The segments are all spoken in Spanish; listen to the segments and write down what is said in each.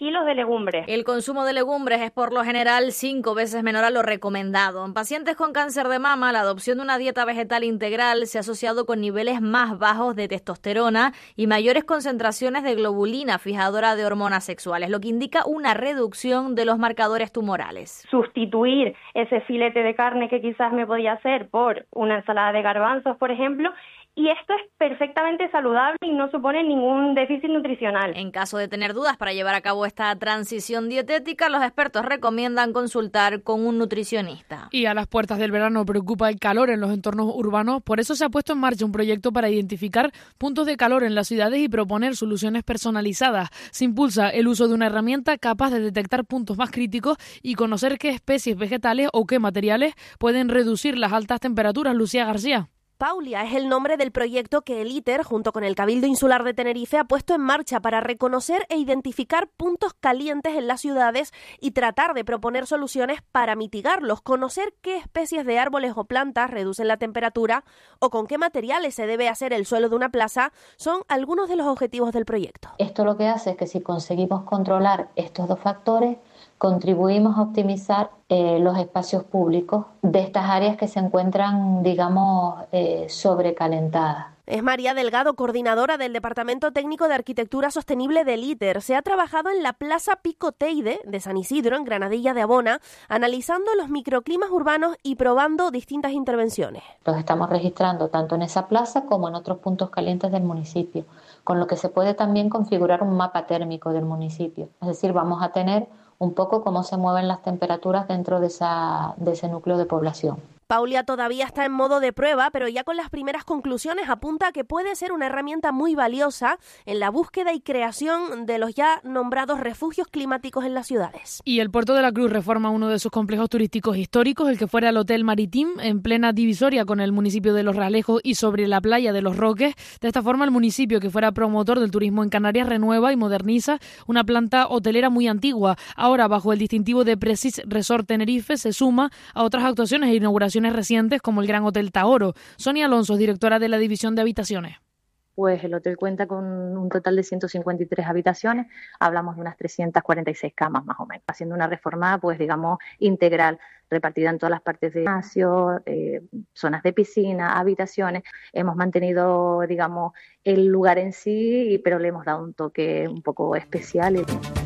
kilos de legumbres. El consumo de legumbres es por lo general 5 veces menor a lo recomendado. En pacientes con cáncer de mama, la adopción de una dieta vegetal integral se ha asociado con niveles más bajos de testosterona y mayores concentraciones de globulina, fijadora de hormonas sexuales, lo que indica una reducción de los marcadores tumorales. Sustituir ese filete de carne que quizás me podía hacer por una ensalada de garbanzos, por ejemplo, y esto es perfectamente saludable y no supone ningún déficit nutricional. En caso de tener dudas para llevar a cabo esta transición dietética, los expertos recomiendan consultar con un nutricionista. Y a las puertas del verano preocupa el calor en los entornos urbanos, por eso se ha puesto en marcha un proyecto para identificar puntos de calor en las ciudades y proponer soluciones personalizadas. Se impulsa el uso de una herramienta capaz de detectar puntos más críticos y conocer qué especies vegetales o qué materiales pueden reducir las altas temperaturas. Lucía García. Paulia es el nombre del proyecto que el ITER, junto con el Cabildo Insular de Tenerife, ha puesto en marcha para reconocer e identificar puntos calientes en las ciudades y tratar de proponer soluciones para mitigarlos, conocer qué especies de árboles o plantas reducen la temperatura o con qué materiales se debe hacer el suelo de una plaza, son algunos de los objetivos del proyecto. Esto lo que hace es que si conseguimos controlar estos dos factores, contribuimos a optimizar los espacios públicos de estas áreas que se encuentran, digamos, sobrecalentadas. Es María Delgado, coordinadora del Departamento Técnico de Arquitectura Sostenible del ITER. Se ha trabajado en la Plaza Pico Teide de San Isidro, en Granadilla de Abona, analizando los microclimas urbanos y probando distintas intervenciones. Los estamos registrando tanto en esa plaza como en otros puntos calientes del municipio, con lo que se puede también configurar un mapa térmico del municipio. Es decir, vamos a tener un poco cómo se mueven las temperaturas dentro de ese núcleo de población. Paulia todavía está en modo de prueba, pero ya con las primeras conclusiones apunta a que puede ser una herramienta muy valiosa en la búsqueda y creación de los ya nombrados refugios climáticos en las ciudades. Y el Puerto de la Cruz reforma uno de sus complejos turísticos históricos, el que fuera el Hotel Maritim, en plena divisoria con el municipio de Los Realejos y sobre la playa de Los Roques. De esta forma, el municipio, que fuera promotor del turismo en Canarias, renueva y moderniza una planta hotelera muy antigua. Ahora, bajo el distintivo de Precis Resort Tenerife, se suma a otras actuaciones e inauguraciones recientes como el Gran Hotel Tahoro. Sonia Alonso, directora de la División de Habitaciones. Pues el hotel cuenta con un total de 153 habitaciones, hablamos de unas 346 camas más o menos, haciendo una reforma, pues digamos, integral, repartida en todas las partes de gimnasio, zonas de piscina, habitaciones. Hemos mantenido, digamos, el lugar en sí, pero le hemos dado un toque un poco especial.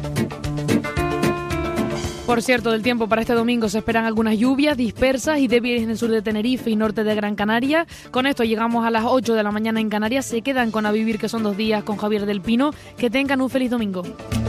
Por cierto, del tiempo para este domingo se esperan algunas lluvias dispersas y débiles en el sur de Tenerife y norte de Gran Canaria. Con esto llegamos a las 8 de la mañana en Canarias. Se quedan con A Vivir, que son 2 días, con Javier del Pino. Que tengan un feliz domingo.